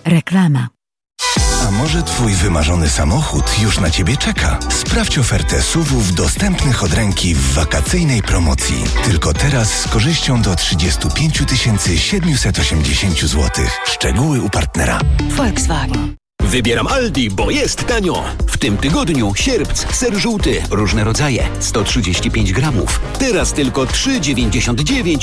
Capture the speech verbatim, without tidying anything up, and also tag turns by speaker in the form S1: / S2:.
S1: Reklama.
S2: A może twój wymarzony samochód już na ciebie czeka? Sprawdź ofertę S U V-ów dostępnych od ręki w wakacyjnej promocji. Tylko teraz z korzyścią do trzydzieści pięć tysięcy siedemset osiemdziesiąt złotych. Szczegóły u partnera.
S1: Volkswagen.
S3: Wybieram Aldi, bo jest tanio. W tym tygodniu sierpc, ser żółty, różne rodzaje, sto trzydzieści pięć gramów. Teraz tylko trzy dziewięćdziesiąt dziewięć